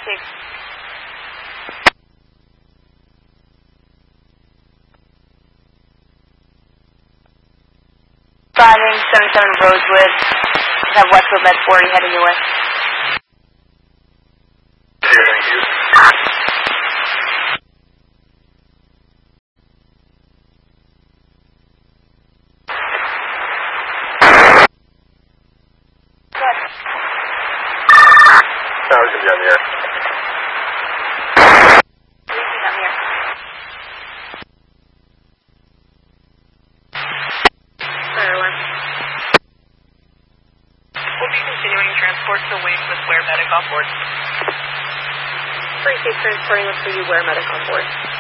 Thanks. Driving 77 Rosewood. Have Westwood Med 40 heading your way. Here, thank you. Good. Tower's gonna be on the air. Repeat, I'm here. Fire alarm. We'll be continuing transport to Wayne with Wear Medic on board. 3-6 transporting with you, Wear Medic on board.